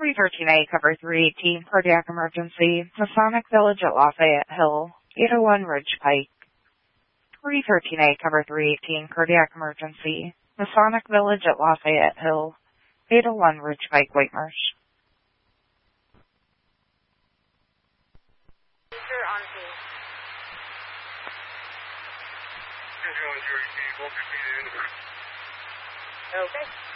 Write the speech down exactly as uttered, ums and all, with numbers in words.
three thirteen A, cover three eighteen, cardiac emergency, Masonic Village at Lafayette Hill, eight oh one Ridge Pike. three thirteen A, cover three eighteen, cardiac emergency, Masonic Village at Lafayette Hill, eight oh one Ridge Pike, Whitemarsh. Okay.